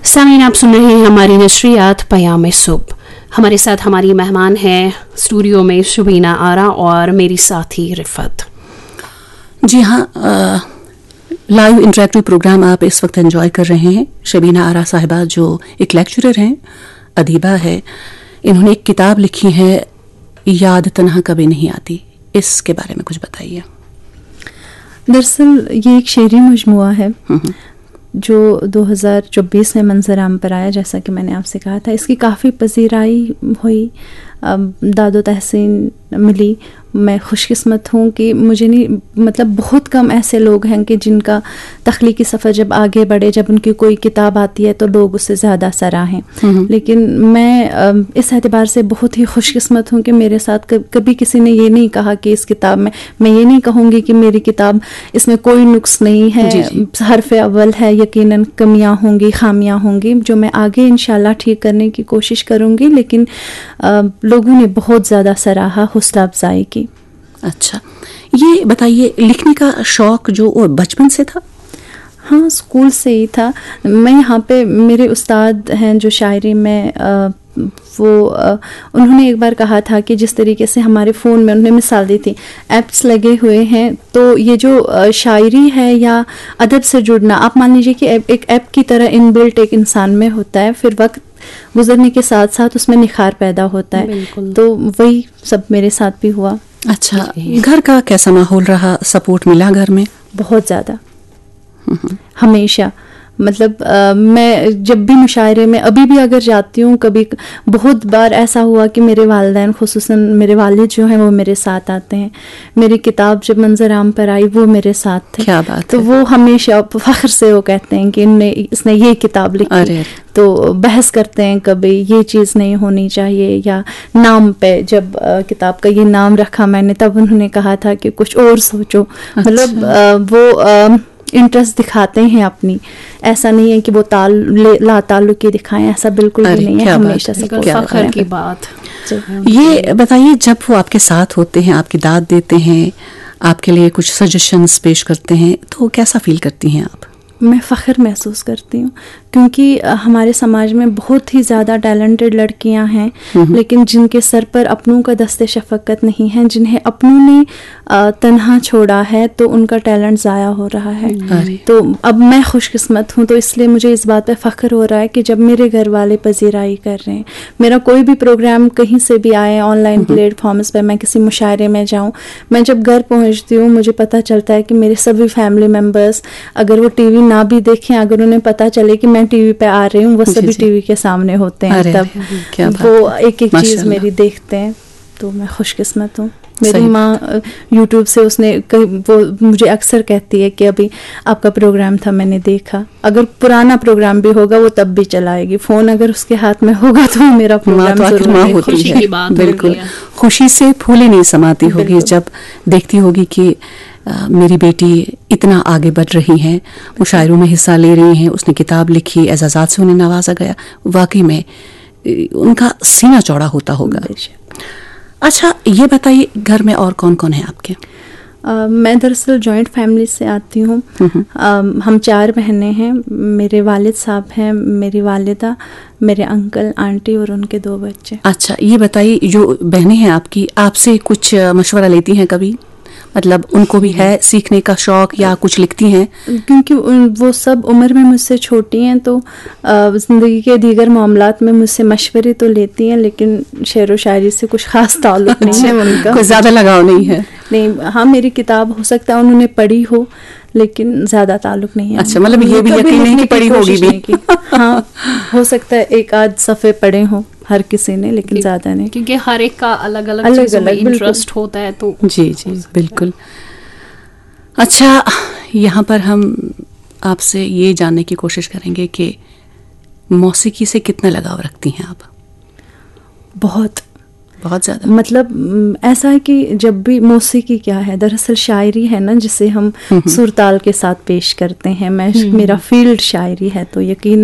सामीन, आप सुन रहे हैं हमारी नशरियात पयाम सुबह। हमारे साथ हमारी मेहमान हैं स्टूडियो में शबीना आरा और मेरी साथी रिफत। जी हाँ, लाइव इंटरेक्टिव प्रोग्राम आप इस वक्त एंजॉय कर रहे हैं। शबीना आरा साहिबा जो एक लेक्चरर हैं, अदीबा है, इन्होंने एक किताब लिखी है याद तन्हा कभी नहीं आती। इसके बारे में कुछ बताइए। दरअसल ये एक शेरी मजमुआ है जो 2024 में मंजर-आम पर आया। जैसा कि मैंने आपसे कहा था, इसकी काफ़ी पजीराई हुई, दादो तहसीन मिली। मैं खुशकिस्मत हूँ कि मुझे नहीं, मतलब बहुत कम ऐसे लोग हैं कि जिनका तख्लीकी सफ़र जब आगे बढ़े, जब उनकी कोई किताब आती है तो लोग उससे ज़्यादा सराहें। लेकिन मैं इस एतबार से बहुत ही खुशकिस्मत हूँ कि मेरे साथ कभी किसी ने ये नहीं कहा कि इस किताब में, मैं ये नहीं कहूँगी कि मेरी किताब इसमें कोई नुक्स नहीं है, हरफ अव्वल है, यकीनन कमियाँ होंगी, खामियाँ होंगी जो मैं आगे इंशाल्लाह ठीक करने की कोशिश करूँगी। लेकिन लोगों ने बहुत ज़्यादा सराहा, हौसला अफजाई की। अच्छा, ये बताइए, लिखने का शौक जो बचपन से था? हाँ, स्कूल से ही था। मैं यहाँ पे, मेरे उस्ताद हैं जो शायरी में, उन्होंने एक बार कहा था कि जिस तरीके से हमारे फ़ोन में, उन्होंने मिसाल दी थी, ऐप्स लगे हुए हैं, तो ये जो शायरी है या अदब से जुड़ना, आप मान लीजिए कि एक ऐप की तरह इनबिल्ट एक इंसान में होता है, फिर वक्त गुजरने के साथ साथ उसमें निखार पैदा होता है। तो वही सब मेरे साथ भी हुआ। अच्छा, घर का कैसा माहौल रहा? सपोर्ट मिला घर में? बहुत ज़्यादा, हमेशा। मतलब मैं जब भी मुशायरे में अभी भी अगर जाती हूँ, कभी बहुत बार ऐसा हुआ कि मेरे वालिदैन, खुसूसन मेरे वालिद जो हैं, वो मेरे साथ आते हैं। मेरी किताब जब मंजर-आम पर आई वो मेरे साथ थे। क्या बात तो है। वो हमेशा फख्र से वो कहते हैं कि इसने ये किताब लिखी। तो बहस करते हैं, कभी ये चीज़ नहीं होनी चाहिए, या नाम पे जब किताब का ये नाम रखा मैंने, तब उन्होंने कहा था कि कुछ और सोचो। मतलब वो इंटरेस्ट दिखाते हैं अपनी, ऐसा नहीं है कि वो लाताल्लुकी दिखाएं, ऐसा बिल्कुल भी नहीं है। हमेशा से फख्र की बात। ये बताइए, जब वो आपके साथ होते हैं, आपकी दाद देते हैं, आपके लिए कुछ सजेशंस पेश करते हैं, तो कैसा फील करती हैं आप? मैं फ़ख्र महसूस करती हूँ, क्योंकि हमारे समाज में बहुत ही ज़्यादा टैलेंटेड लड़कियाँ हैं, लेकिन जिनके सर पर अपनों का दस्ते शफ़क़त नहीं है, जिन्हें अपनों ने तन्हा छोड़ा है, तो उनका टैलेंट ज़ाया हो रहा है। तो अब मैं खुशकिस्मत हूँ, तो इसलिए मुझे इस बात पे फ़ख्र हो रहा है कि जब मेरे घर वाले पजीराई कर रहे हैं, मेरा कोई भी प्रोग्राम कहीं से भी आए, ऑनलाइन प्लेटफॉर्म्स पर, मैं किसी मुशायरे में जाऊँ, मैं जब घर पहुँचती हूँ मुझे पता चलता है कि मेरे सभी फैमिली मेम्बर्स, अगर वो टीवी ना भी देखें, अगर उन्हें पता चले कि मैं टीवी पे आ रही हूँ, वो सभी टीवी के सामने होते हैं। तब वो एक एक चीज़ मेरी देखते हैं, तो मैं खुशकिस्मत हूँ। मेरी माँ यूट्यूब से, वो मुझे अक्सर कहती है कि अभी आपका प्रोग्राम था, मैंने देखा। अगर पुराना प्रोग्राम भी होगा वो तब भी चलाएगी। फ़ोन अगर उसके हाथ में होगा तो मेरा प्रोग्राम जरूर होती है। बिल्कुल, खुशी से फूले नहीं समाती होगी जब देखती होगी कि मेरी बेटी इतना आगे बढ़ रही हैं, मुशायरों में हिस्सा ले रही हैं, उसने किताब लिखी, एजाज़ात से उन्हें नवाजा गया। वाकई में उनका सीना चौड़ा होता होगा। अच्छा, ये बताइए, घर में और कौन कौन है आपके? मैं दरअसल जॉइंट फैमिली से आती हूँ। हम 4 बहनें हैं। मेरे वालिद साहब हैं, मेरी वालिदा, मेरे अंकल, आंटी और उनके 2 बच्चे। अच्छा, ये बताइए, जो बहनें हैं आपकी, आपसे कुछ मशवरा लेती हैं कभी? मतलब उनको भी है सीखने का शौक, या कुछ लिखती हैं? क्योंकि वो सब उम्र में मुझसे छोटी हैं, तो ज़िंदगी के दीगर मामलात में मुझसे मशवरे तो लेती हैं, लेकिन शेर व शायरी से कुछ ख़ास ताल्लुक़ नहीं है उनका। कोई ज़्यादा लगाव नहीं है? नहीं, हाँ, मेरी किताब हो सकता है उन्होंने पढ़ी हो, लेकिन ज़्यादा ताल्लुक़ नहीं है। अच्छा, मतलब ये भी यकीन नहीं कि पढ़ी होगी भी? हाँ, हो सकता है एक आध सफ़े पढ़े हों हर किसी ने, लेकिन ज़्यादा नहीं, क्योंकि हर एक का अलग अलग चीज़ों में इंटरेस्ट होता है। तो जी बिल्कुल। अच्छा, यहाँ पर हम आपसे ये जानने की कोशिश करेंगे कि मौसीकी से कितना लगाव रखती हैं आप? बहुत ज़्यादा। मतलब ऐसा है कि जब भी, मौसीकी क्या है, दरअसल शायरी है ना, जिसे हम सुरताल के साथ पेश करते हैं। मेरा फील्ड शायरी है, तो यकीन